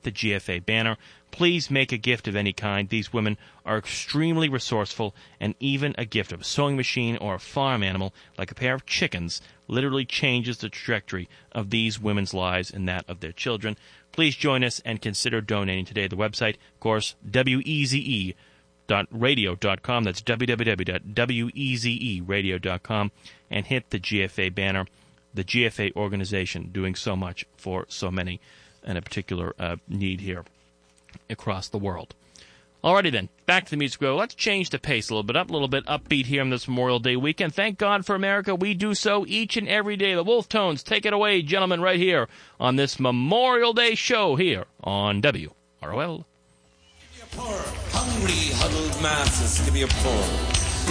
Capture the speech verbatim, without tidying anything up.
hit the G F A banner. Please make a gift of any kind. These women are extremely resourceful, and even a gift of a sewing machine or a farm animal, like a pair of chickens, literally changes the trajectory of these women's lives and that of their children. Please join us and consider donating today. The website, of course, W E Z E dot radio dot com. That's w w w dot w e z e radio dot com. And hit the G F A banner. The G F A organization doing so much for so many and a particular uh, need here across the world. Alrighty then, back to the music row. Let's change the pace a little bit, up a little bit, upbeat here on this Memorial Day weekend. Thank God for America. We do so each and every day. The Wolf Tones, take it away, gentlemen, right here on this Memorial Day show here on W R O L. Give me a pour. Hungry, huddled masses, give me a pour.